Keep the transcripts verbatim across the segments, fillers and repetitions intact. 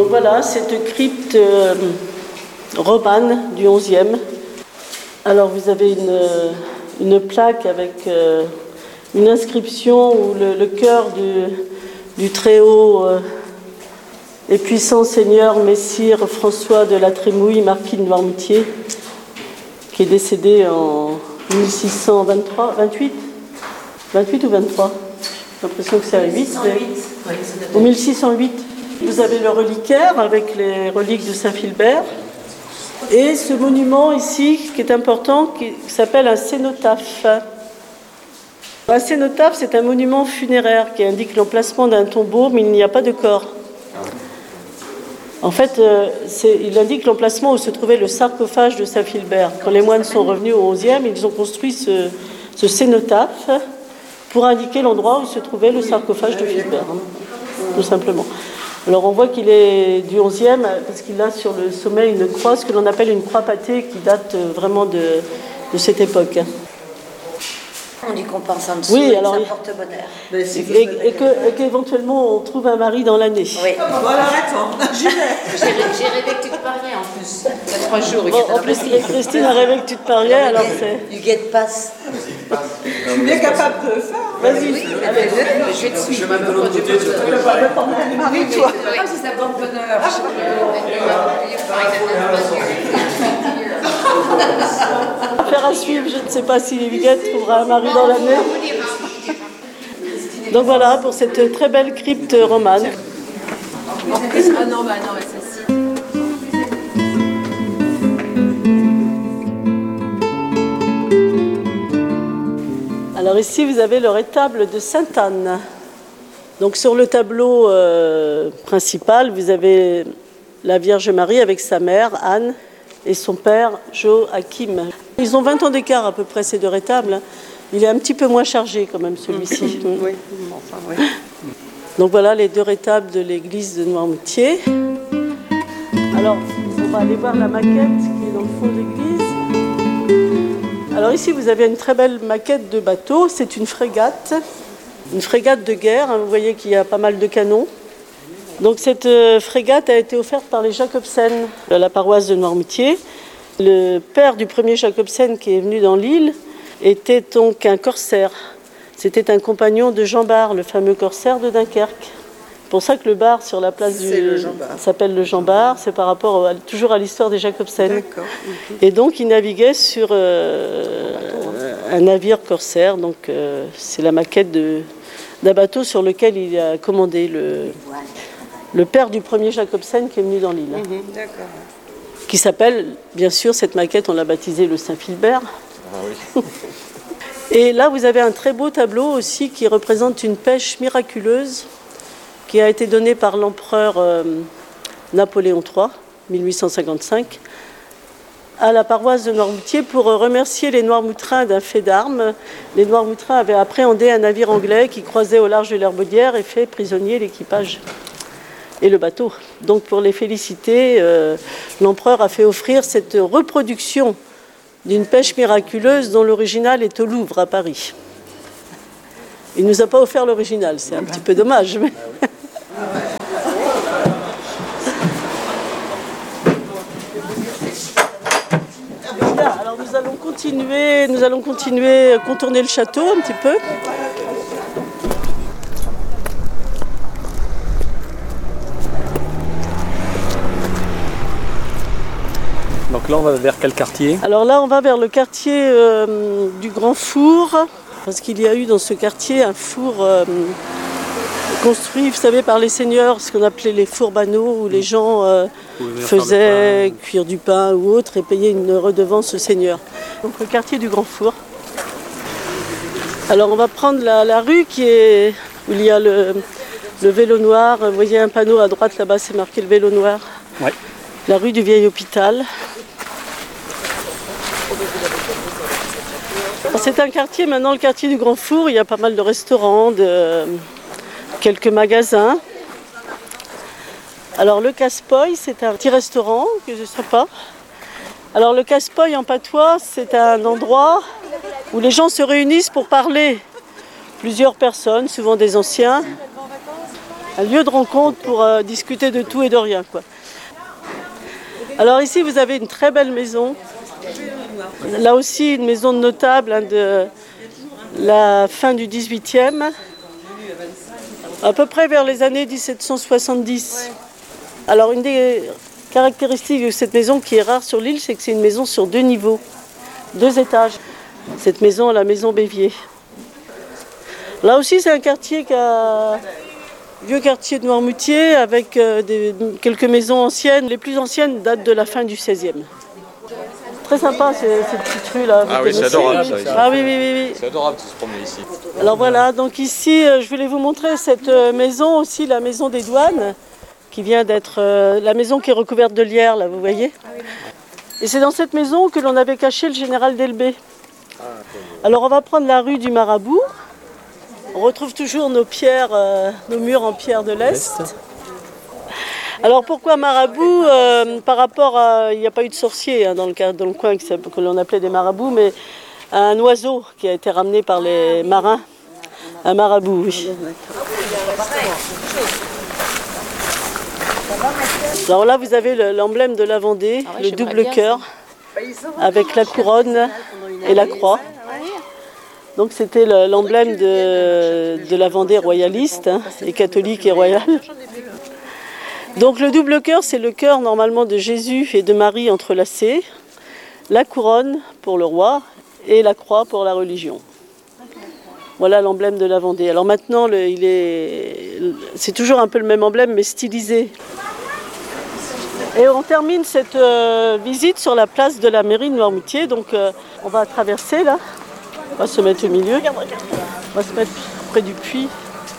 Donc voilà, cette crypte euh, romane du onzième. Alors vous avez une, une plaque avec euh, une inscription où le, le cœur du, du Très-Haut euh, et puissant Seigneur Messire François de la Trémouille, marquis de Noirmoutier, qui est décédé en mille six cent vingt-trois, vingt-huit, vingt-huit ou vingt-trois. J'ai l'impression que c'est à huit. Au mille six cent huit. Vous avez le reliquaire avec les reliques de Saint-Philbert. Et ce monument ici, qui est important, qui s'appelle un cénotaphe. Un cénotaphe, c'est un monument funéraire qui indique l'emplacement d'un tombeau, mais il n'y a pas de corps. En fait, euh, c'est, il indique l'emplacement où se trouvait le sarcophage de Saint-Philbert. Quand les moines sont revenus au onzième, ils ont construit ce, ce cénotaphe pour indiquer l'endroit où se trouvait le sarcophage de Philbert, hein, tout simplement. Alors on voit qu'il est du onzième parce qu'il a sur le sommet une croix, ce que l'on appelle une croix pâtée qui date vraiment de, de cette époque. On dit qu'on pense en dessous, oui, et alors, ça porte bonheur. Et, et, et, que, et qu'éventuellement on trouve un mari dans l'année. Oui. Voilà, arrête, j'y vais. J'ai rêvé que tu te mariais en plus. Il y a trois jours. Bon, en plus, Christine a rêvé que tu te mariais, alors c'est... Du guet passe. Je suis bien capable de le faire. Vas-y, oui, allez, je vais te suivre. Je vais même de l'autre côté. Marie-toi. Ah, si ça porte bonheur. Affaire à suivre, je ne sais pas si Huguette trouvera un mari dans l'année. Donc voilà pour cette très belle crypte romane. Ah non, bah non, celle-ci. Alors ici vous avez le rétable de Sainte-Anne. Donc sur le tableau euh, principal, vous avez la Vierge Marie avec sa mère, Anne, et son père, Joachim. Ils ont vingt ans d'écart à peu près, ces deux rétables. Il est un petit peu moins chargé quand même, celui-ci. Oui, enfin, oui. Donc voilà les deux rétables de l'église de Noirmoutier. Alors, on va aller voir la maquette qui est dans le fond de l'église. Alors ici, vous avez une très belle maquette de bateau. C'est une frégate, une frégate de guerre. Vous voyez qu'il y a pas mal de canons. Donc cette euh, frégate a été offerte par les Jacobsen à la paroisse de Noirmoutier. Le père du premier Jacobsen qui est venu dans l'île était donc un corsaire. C'était un compagnon de Jean Bart, le fameux corsaire de Dunkerque. C'est pour ça que le bar sur la place c'est du... le Jean Bart. s'appelle le Jean Bart. C'est par rapport à, toujours à l'histoire des Jacobsen. D'accord. Et donc il naviguait sur euh, un navire corsaire. Donc euh, c'est la maquette de, d'un bateau sur lequel il a commandé le... le père du premier Jacobsen qui est venu dans l'île. Mmh, d'accord. Qui s'appelle, bien sûr, cette maquette, on l'a baptisée le Saint-Philbert. Ah oui. Et là, vous avez un très beau tableau aussi qui représente une pêche miraculeuse qui a été donnée par l'empereur euh, Napoléon trois, mille huit cent cinquante-cinq, à la paroisse de Noirmoutier pour remercier les Noirmoutrins d'un fait d'armes. Les Noirmoutrins avaient appréhendé un navire anglais qui croisait au large de l'Herbaudière et fait prisonnier l'équipage et le bateau. Donc pour les féliciter, euh, l'empereur a fait offrir cette reproduction d'une pêche miraculeuse dont l'original est au Louvre à Paris. Il ne nous a pas offert l'original, c'est un petit peu dommage. Mais... Bien, alors nous allons continuer, nous allons continuer à contourner le château un petit peu. Donc là, on va vers quel quartier? Alors là, on va vers le quartier euh, du Grand Four, parce qu'il y a eu dans ce quartier un four euh, construit, vous savez, par les seigneurs, ce qu'on appelait les fours banaux, où les gens euh, faisaient cuire du pain ou autre et payaient une redevance au seigneur. Donc le quartier du Grand Four. Alors on va prendre la, la rue qui est, où il y a le, le vélo noir. Vous voyez un panneau à droite là-bas, c'est marqué le vélo noir. Ouais. La rue du Vieil Hôpital. C'est un quartier, maintenant le quartier du Grand Four, il y a pas mal de restaurants, de, quelques magasins. Alors le Caspoy, c'est un petit restaurant que je ne sais pas. Alors le Caspoy en patois, c'est un endroit où les gens se réunissent pour parler. Plusieurs personnes, souvent des anciens. un lieu de rencontre pour euh, discuter de tout et de rien, quoi. Alors ici, vous avez une très belle maison. Là aussi, une maison de notable hein, de la fin du dix-huitième, à peu près vers les années dix-sept cent soixante-dix. Alors une des caractéristiques de cette maison qui est rare sur l'île, c'est que c'est une maison sur deux niveaux, deux étages. Cette maison, la maison Bévier. Là aussi, c'est un quartier qui a... vieux quartier de Noirmoutier avec euh, des, quelques maisons anciennes. Les plus anciennes datent de la fin du seizième. Très sympa ces, ces petites rues là. Ah oui, c'est adorable ça. Ici. Ah oui, oui, oui, oui. C'est adorable de se promener ici. Alors voilà, donc ici, euh, je voulais vous montrer cette euh, maison aussi, la maison des douanes, qui vient d'être euh, la maison qui est recouverte de lierre, là, vous voyez. Et c'est dans cette maison que l'on avait caché le général Delbé. Alors on va prendre la rue du Marabout. On retrouve toujours nos pierres, euh, nos murs en pierre de l'Est. Alors pourquoi Marabout euh, par rapport à... Il n'y a pas eu de sorcier hein, dans, le, dans le coin que, que l'on appelait des marabouts, mais un oiseau qui a été ramené par les marins. Un marabout, oui. Alors là, vous avez l'emblème de la Vendée, ah ouais, le double cœur, avec la couronne et la croix. Donc c'était l'emblème de, de la Vendée royaliste, hein, et catholique et royale. Donc le double cœur, c'est le cœur normalement de Jésus et de Marie entrelacés, la couronne pour le roi et la croix pour la religion. Voilà l'emblème de la Vendée. Alors maintenant, le, il est, c'est toujours un peu le même emblème, mais stylisé. Et on termine cette euh, visite sur la place de la mairie de Noirmoutier. Donc euh, on va traverser là. On va se mettre au milieu. On va se mettre près du puits.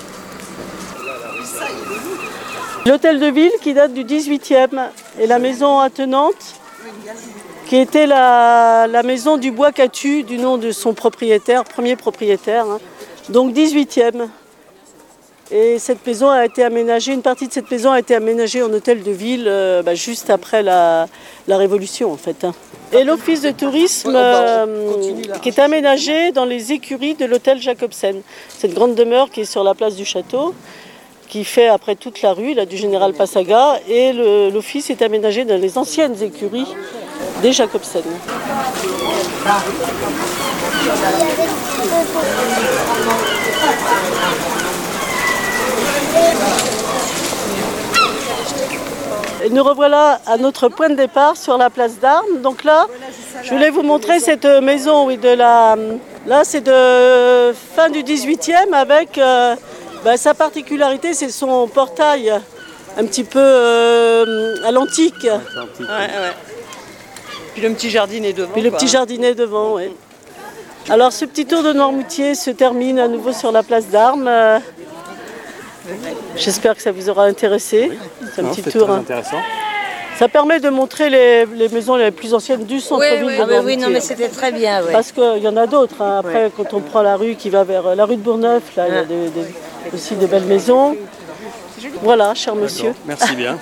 L'hôtel de ville qui date du dix-huitième et la maison attenante qui était la, la maison du Bois Catu du nom de son propriétaire, premier propriétaire, hein. Donc dix-huitième. Et cette maison a été aménagée, une partie de cette maison a été aménagée en hôtel de ville euh, bah, juste après la, la Révolution en fait. Hein. Et l'office de tourisme euh, qui est aménagé dans les écuries de l'hôtel Jacobsen. Cette grande demeure qui est sur la place du château, qui fait après toute la rue là, du Général Passaga. Et l'office est aménagé dans les anciennes écuries des Jacobsen. Et nous revoilà à notre point de départ sur la place d'Armes. Donc là, je voulais vous montrer cette maison, oui, de la. Là, c'est de fin du dix-huitième avec euh, bah, sa particularité, c'est son portail un petit peu euh, à l'antique. Ouais, ouais. Puis le petit jardinet devant. Puis le petit jardinet devant, oui. Alors ce petit tour de Noirmoutier se termine à nouveau sur la place d'Armes. J'espère que ça vous aura intéressé. Oui. C'est un non, petit tour. Très hein. intéressant. Ça permet de montrer les, les maisons les plus anciennes du centre-ville. Oui, oui. de Ah bah oui, non, mais c'était très bien. Ouais. Parce qu'il y en a d'autres. Hein. Après, ouais. Quand on prend la rue qui va vers la rue de Bourgneuf, là, il y a des, des, aussi de belles maisons. Voilà, cher monsieur. Merci bien.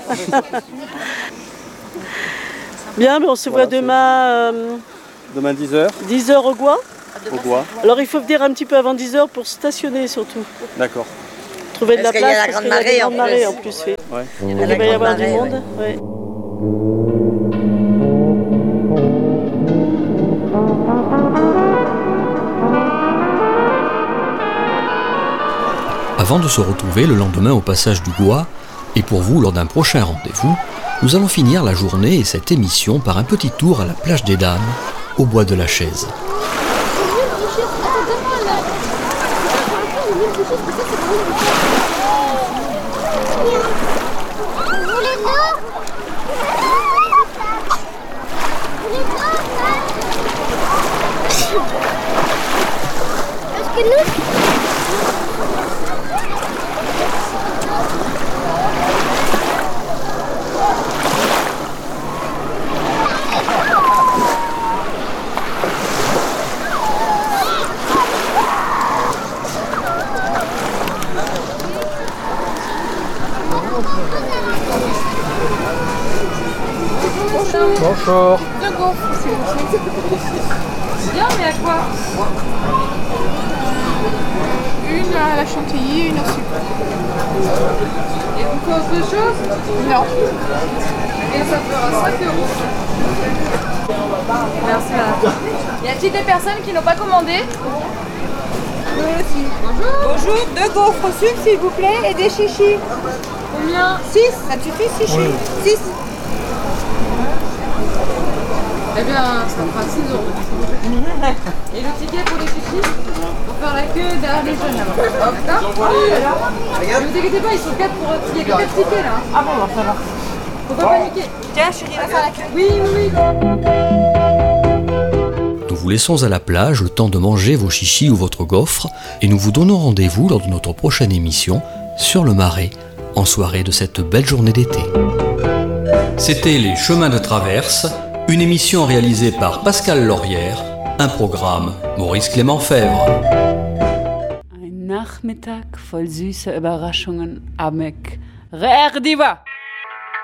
Bien, mais on se voilà, voit demain. Euh, demain dix heures. dix heures au Gois. Au Gois. Alors il faut venir un petit peu avant dix heures pour stationner surtout. D'accord. Trouver de la parce place qu'il y a la parce grande qu'il y a des marée, grandes marées en plus. Oui. Ouais. Il, il va y avoir du monde. Ouais. Avant de se retrouver le lendemain au passage du Gois, et pour vous lors d'un prochain rendez-vous, nous allons finir la journée et cette émission par un petit tour à la plage des Dames, au bois de la Chaise. Bonjour. Bien, mais à quoi? Une à la chantilly, une au sucre. Et vous faites autre chose? Non. Et ça fera cinq euros. Merci madame. Y a-t-il des personnes qui n'ont pas commandé? Oui, aussi. Bonjour. Bonjour, deux gaufres au sucre s'il vous plaît et des chichis. Combien? six. Ça te suffit, six chichis? six. Eh bien, ça me fera six euros. Et le ticket pour les chichis? Pour faire la queue derrière les jeunes là-bas. D'accord? Ne vous inquiétez pas, ils sont quatre pour... Il y a que quatre tickets là. Ah bon, bah ça va. Faut pas paniquer. Tiens, chérie, va faire la queue. Oui, oui, oui. Nous vous laissons à la plage le temps de manger vos chichis ou votre gaufre et nous vous donnons rendez-vous lors de notre prochaine émission sur le Marais, en soirée de cette belle journée d'été. C'était Les Chemins de Traverse, une émission réalisée par Pascal Laurière, un programme Maurice Clément Fèvre. Ein Nachmittag voll süßer Überraschungen avec Rare Diva.